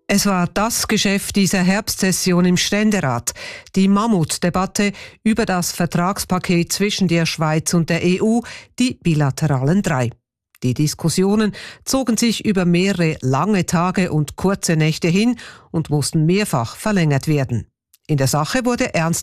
Es war das Geschäft dieser Herbstsession im Ständerat, die Mammutdebatte über das Vertragspaket zwischen der Schweiz und der EU, die bilateralen 3. Die Diskussionen zogen sich über mehrere lange Tage und kurze Nächte hin und mussten mehrfach verlängert werden. In der Sache wurde ernst